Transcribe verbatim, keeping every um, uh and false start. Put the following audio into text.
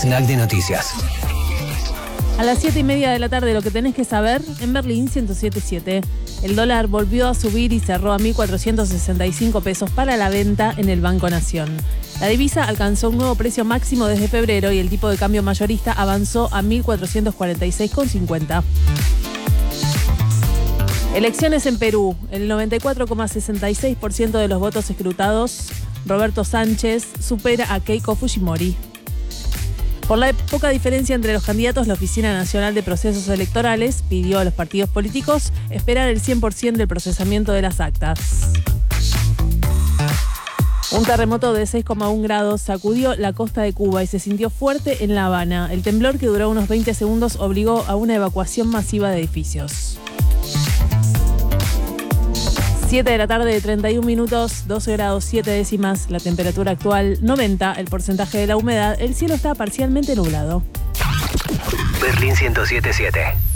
Snack de noticias. A las siete y media de la tarde, lo que tenés que saber en Berlín ciento siete punto siete. El dólar volvió a subir y cerró a mil cuatrocientos sesenta y cinco pesos para la venta en el Banco Nación. La divisa alcanzó un nuevo precio máximo desde febrero y el tipo de cambio mayorista avanzó a mil cuatrocientos cuarenta y seis con cincuenta. Elecciones en Perú. El noventa y cuatro coma sesenta y seis por ciento de los votos escrutados, Roberto Sánchez supera a Keiko Fujimori. Por la poca diferencia entre los candidatos, la Oficina Nacional de Procesos Electorales pidió a los partidos políticos esperar el cien por ciento del procesamiento de las actas. Un terremoto de seis coma uno grados sacudió la costa de Cuba y se sintió fuerte en La Habana. El temblor, que duró unos veinte segundos, obligó a una evacuación masiva de edificios. siete de la tarde de treinta y un minutos, doce grados siete décimas, la temperatura actual noventa, el porcentaje de la humedad, el cielo está parcialmente nublado. Berlín ciento siete punto siete.